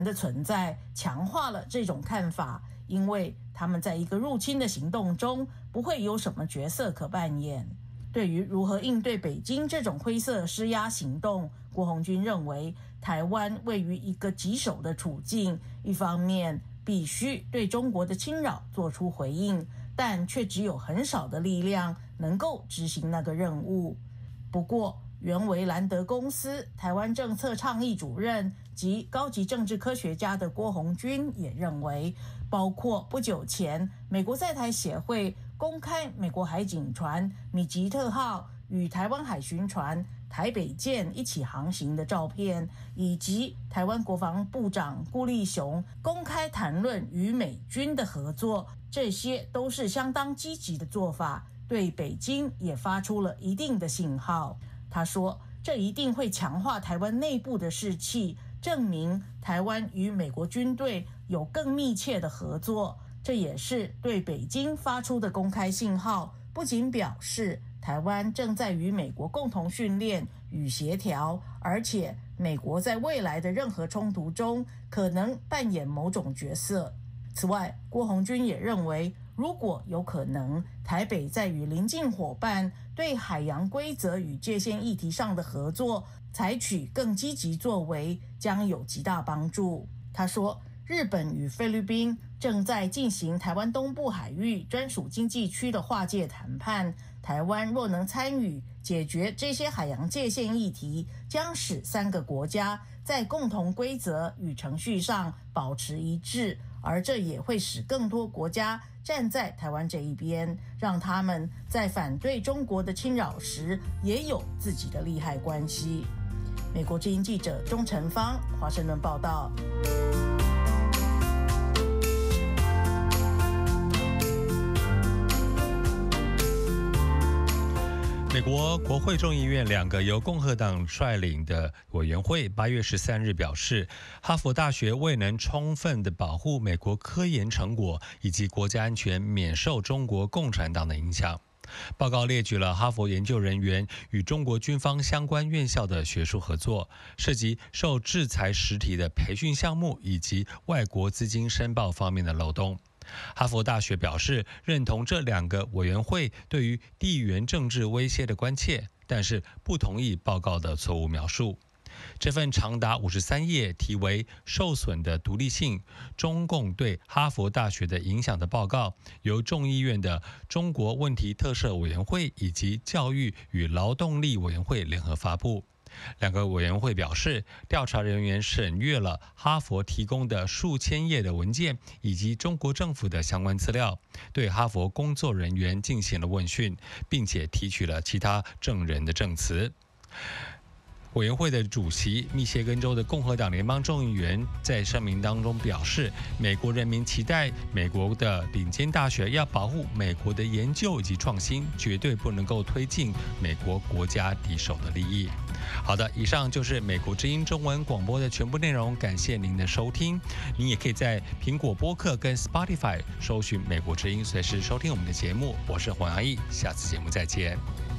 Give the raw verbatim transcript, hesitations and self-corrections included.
的存在强化了这种看法，因为他们在一个入侵的行动中不会有什么角色可扮演。对于如何应对北京这种灰色施压行动，郭红军认为台湾位于一个棘手的处境，一方面必须对中国的侵扰做出回应，但却只有很少的力量能够执行那个任务。不过原为兰德公司台湾政策倡议主任及高级政治科学家的郭红军也认为，包括不久前美国在台协会公开美国海警船米吉特号与台湾海巡船台北舰一起航行的照片，以及台湾国防部长顾立雄公开谈论与美军的合作，这些都是相当积极的做法，对北京也发出了一定的信号。他说，这一定会强化台湾内部的士气，证明台湾与美国军队有更密切的合作，这也是对北京发出的公开信号，不仅表示台湾正在与美国共同训练与协调，而且美国在未来的任何冲突中可能扮演某种角色。此外，郭红军也认为，如果有可能，台北在与邻近伙伴对海洋规则与界限议题上的合作采取更积极作为，将有极大帮助。他说，日本与菲律宾正在进行台湾东部海域专属经济区的划界谈判，台湾若能参与解决这些海洋界限议题，将使三个国家在共同规则与程序上保持一致，而这也会使更多国家站在台湾这一边，让他们在反对中国的侵扰时也有自己的利害关系。美国之音记者钟成芳，华盛顿报道。 美国国会众议院两个由共和党率领的委员会八月十三日表示，哈佛大学未能充分的保护美国科研成果以及国家安全免受中国共产党的影响。报告列举了哈佛研究人员与中国军方相关院校的学术合作，涉及受制裁实体的培训项目以及外国资金申报方面的漏洞。哈佛大学表示认同这两个委员会对于地缘政治威胁的关切，但是不同意报告的错误描述。这份长达五十三页、题为“受损的独立性：中共对哈佛大学的影响”的报告，由众议院的中国问题特设委员会以及教育与劳动力委员会联合发布。两个委员会表示，调查人员审阅了哈佛提供的数千页的文件以及中国政府的相关资料，对哈佛工作人员进行了问讯，并且提取了其他证人的证词。委员会的主席密歇根州的共和党联邦众议员在声明当中表示，美国人民期待美国的顶尖大学要保护美国的研究以及创新，绝对不能够推进美国国家敌手的利益。好的，以上就是美国之音中文广播的全部内容，感谢您的收听。您也可以在苹果播客跟 Spotify 搜寻美国之音，随时收听我们的节目。我是黄洋毅，下次节目再见。